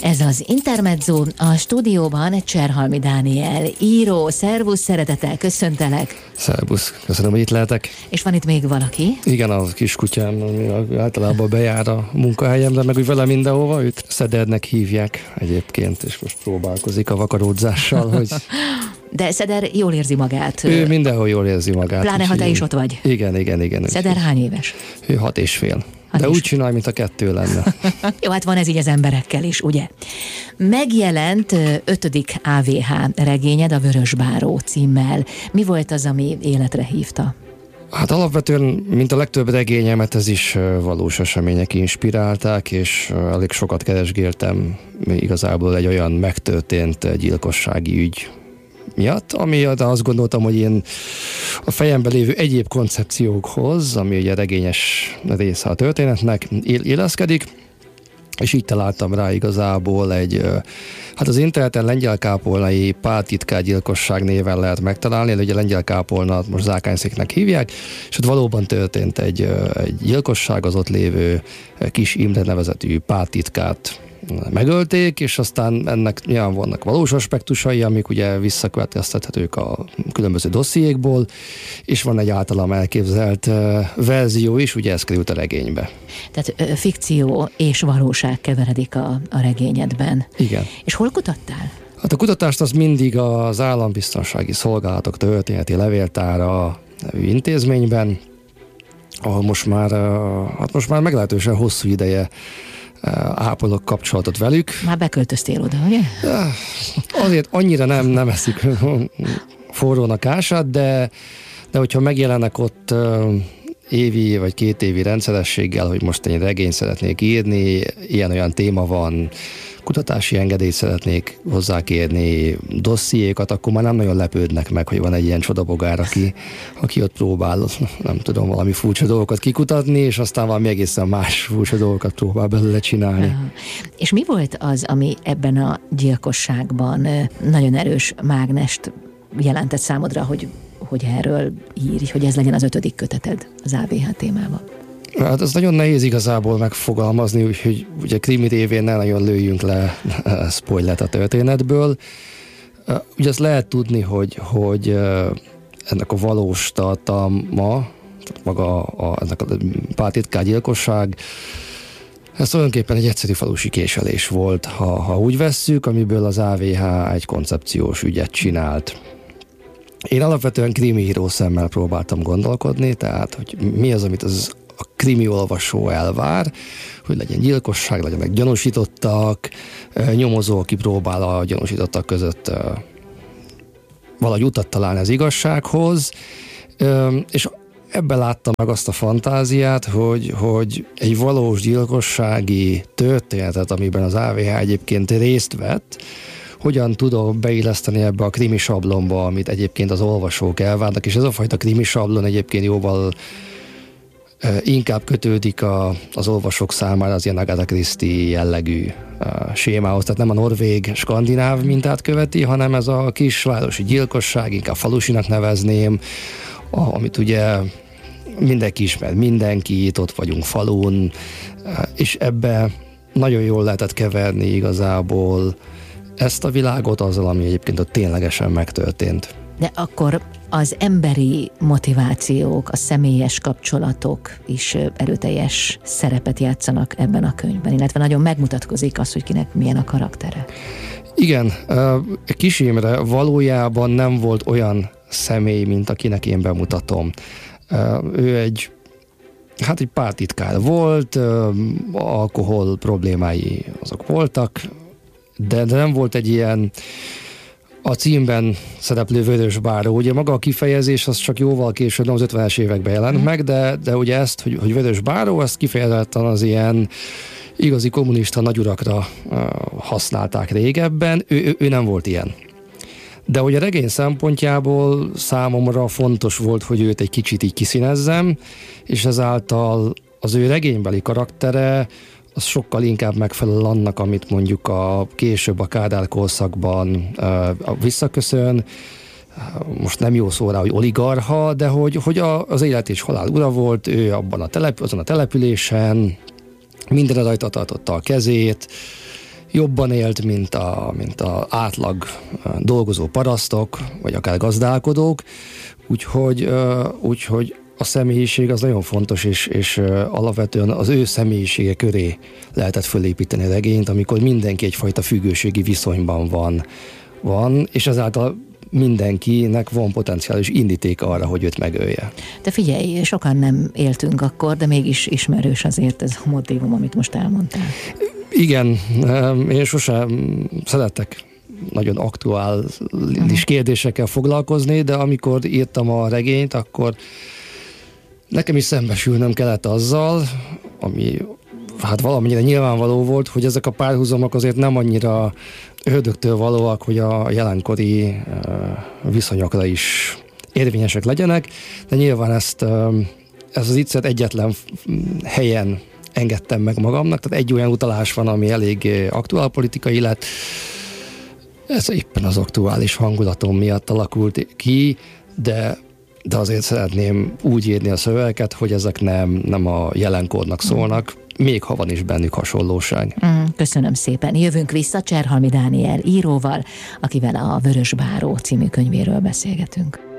Ez az Intermezzo, a stúdióban Cserhalmi Dániel, író. Szervusz, szeretettel köszöntelek. Szervusz, köszönöm, hogy itt lehetek. És van itt még valaki? Igen, a kiskutyám, ami általában bejár a munkahelyemre, meg úgy vele mindenhova, őt Szedernek hívják egyébként, és most próbálkozik a vakaródzással, hogy... De Szeder jól érzi magát. Ő mindenhol jól érzi magát. Pláne, ha te is ott vagy. Igen. Szeder hány éves? Ő 6,5. De úgy csinálj, mint a 2 lenne. Jó, hát van ez így az emberekkel is, ugye? Megjelent 5. AVH regényed, a Vörösbáró címmel. Mi volt az, ami életre hívta? Hát alapvetően, mint a legtöbb regényemet, ez is valós események inspirálták, és elég sokat keresgéltem igazából egy olyan megtörtént gyilkossági ügy miatt, ami azt gondoltam, hogy én a fejemben lévő egyéb koncepciókhoz, ami ugye regényes része a történetnek, illeszkedik, és így találtam rá igazából hát az interneten lengyel-kápolnai pártitkár gyilkosság néven lehet megtalálni, ugye lengyel-kápolna most Zákányszéknek hívják, és ott valóban történt egy gyilkosság, az ott lévő Kis Imre nevezetű pártitkárt megölték, és aztán ennek nyilván vannak valós aspektusai, amik ugye visszakövetkeztethetők a különböző dossziékból, és van egy általam elképzelt verzió is, ugye ez került a regénybe. Tehát fikció és valóság keveredik a regényedben. Igen. És hol kutattál? Hát a kutatást az mindig az Állambiztonsági Szolgálatok Történeti Levéltára nevű intézményben, ahol most már meglehetősen hosszú ideje ápolok kapcsolatot velük. Már beköltöztél oda, ugye? Azért annyira nem eszik forrónak ását, de hogyha megjelennek ott évi vagy 2 évi rendszerességgel, hogy most egy regényt szeretnék írni, ilyen-olyan téma van, kutatási engedélyt szeretnék hozzá kérni, dossziékat, akkor már nem nagyon lepődnek meg, hogy van egy ilyen csodabogár, aki ott próbál, nem tudom, valami furcsa dolgokat kikutatni, és aztán valami egészen más furcsa dolgokat próbál belőle csinálni. Aha. És mi volt az, ami ebben a gyilkosságban nagyon erős mágnest jelentett számodra, hogy erről írj, hogy ez legyen az 5. köteted az AVH témában? Hát ez nagyon nehéz igazából megfogalmazni, úgyhogy ugye krimi révén ne nagyon lőjünk le spoilert a történetből. Ugye azt lehet tudni, hogy ennek a valós tartalma, maga ennek a pártitkár gyilkosság, ez tulajdonképpen egy egyszerű falusi késelés volt, ha úgy vesszük, amiből az AVH egy koncepciós ügyet csinált. Én alapvetően krimiíró szemmel próbáltam gondolkodni, tehát hogy mi az, amit a krimi olvasó elvár, hogy legyen gyilkosság, legyenek gyanúsítottak, nyomozó, aki próbál a gyanúsítottak között valahogy utat találni az igazsághoz, és ebben láttam meg azt a fantáziát, hogy egy valós gyilkossági történetet, amiben az AVH egyébként részt vett, hogyan tudom beilleszteni ebbe a krimi sablonba, amit egyébként az olvasók elvárnak, és ez a fajta krimi sablon egyébként jóval inkább kötődik az olvasók számára az ilyen Agatha Christie jellegű sémához, tehát nem a norvég, skandináv mintát követi, hanem ez a kisvárosi gyilkosság, inkább falusinak nevezném, amit ugye mindenki ismer mindenkit, ott vagyunk falun, és ebbe nagyon jól lehetett keverni igazából ezt a világot azzal, ami egyébként ott ténylegesen megtörtént. De akkor az emberi motivációk, a személyes kapcsolatok is erőteljes szerepet játszanak ebben a könyvben, illetve nagyon megmutatkozik az, hogy kinek milyen a karaktere. Igen, Kis Imre valójában nem volt olyan személy, mint akinek én bemutatom. Ő egy pártitkár volt, alkohol problémái azok voltak, de nem volt egy ilyen a címben szereplő Vörösbáró. Ugye maga a kifejezés az csak jóval később, nem az 50-es években jelent meg, de ugye ezt, hogy Vörösbáró, ezt kifejezetten az ilyen igazi kommunista nagyurakra használták régebben, ő nem volt ilyen. De hogy a regény szempontjából számomra fontos volt, hogy őt egy kicsit így kiszínezzem, és ezáltal az ő regénybeli karaktere az sokkal inkább megfelel annak, amit mondjuk később a Kádár korszakban visszaköszön. Most nem jó szó rá, hogy oligarcha, de hogy az élet és halál ura volt, ő abban azon a településen, mindenre rajta tartotta a kezét, jobban élt, mint a átlag dolgozó parasztok, vagy akár gazdálkodók, úgyhogy a személyiség az nagyon fontos, és alapvetően az ő személyisége köré lehetett fölépíteni a regényt, amikor mindenki egyfajta függőségi viszonyban van, és ezáltal mindenkinek van potenciális indíték arra, hogy őt megölje. De figyelj, sokan nem éltünk akkor, de mégis ismerős azért ez a motívum, amit most elmondtál. Igen, én sosem szeretek nagyon aktuális kérdésekkel foglalkozni, de amikor írtam a regényt, akkor nekem is szembesülnöm kellett azzal, ami hát valamennyire nyilvánvaló volt, hogy ezek a párhuzamok azért nem annyira ördögtől valóak, hogy a jelenkori viszonyokra is érvényesek legyenek, de nyilván ez az iccet egyetlen helyen engedtem meg magamnak, tehát egy olyan utalás van, ami elég aktuálpolitikai lett. Ez éppen az aktuális hangulatom miatt alakult ki, de azért szeretném úgy írni a szövegeket, hogy ezek nem a jelenkornak szólnak, még ha van is bennük hasonlóság. Köszönöm szépen. Jövünk vissza Cserhalmi Dániel íróval, akivel a Vörös Báró című könyvéről beszélgetünk.